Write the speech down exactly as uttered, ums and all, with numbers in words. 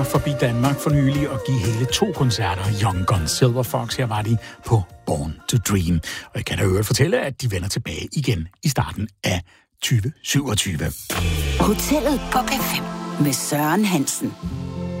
forbi Danmark for nylig og give hele to koncerter. Young Guns, Silver Fox, her var de på Born to Dream. Og jeg kan da øvrigt fortælle, at de vender tilbage igen i starten af tyve syvogtyve. Hotellet på P fem med Søren Hansen.